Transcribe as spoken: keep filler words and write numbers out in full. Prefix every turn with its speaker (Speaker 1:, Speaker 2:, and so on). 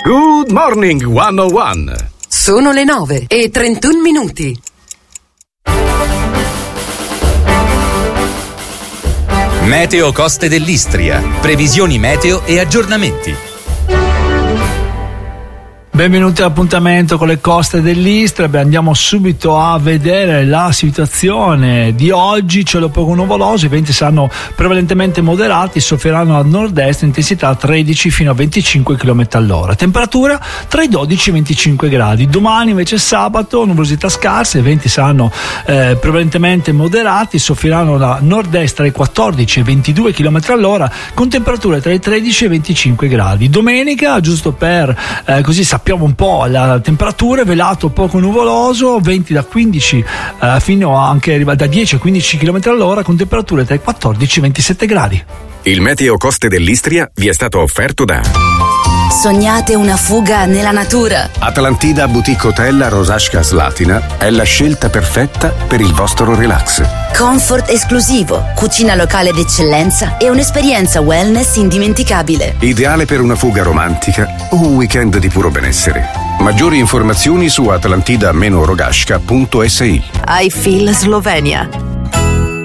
Speaker 1: Good morning, centouno.
Speaker 2: Sono le nove e trentuno minuti.
Speaker 3: Meteo Coste dell'Istria. Previsioni meteo e aggiornamenti.
Speaker 4: Benvenuti all'appuntamento con le coste dell'Istria. Beh, andiamo subito a vedere la situazione di oggi. Cielo poco nuvoloso, i venti saranno prevalentemente moderati, soffieranno a nord-est, intensità tredici fino a venticinque chilometri all'ora. Temperatura tra i dodici e i venticinque gradi. Domani invece sabato, nuvolosità scarse, i venti saranno eh, prevalentemente moderati, soffieranno da nord-est tra i quattordici e i ventidue chilometri all'ora, con temperature tra i tredici e i venticinque gradi. Domenica, giusto per eh, così sappiamo un po' la temperatura, velato poco nuvoloso, venti da quindici eh, fino a anche da dieci a quindici chilometri all'ora, con temperature tra i quattordici e i ventisette gradi.
Speaker 1: Il Meteo Coste dell'Istria vi è stato offerto da
Speaker 5: Sognate una fuga nella natura?
Speaker 6: Atlantida Boutique Hotel a Rosasca Slatina è la scelta perfetta per il vostro relax.
Speaker 5: Comfort esclusivo, cucina locale d'eccellenza e un'esperienza wellness indimenticabile.
Speaker 6: Ideale per una fuga romantica o un weekend di puro benessere. Maggiori informazioni su atlantida dash rogasca punto es i.
Speaker 7: I Feel Slovenia.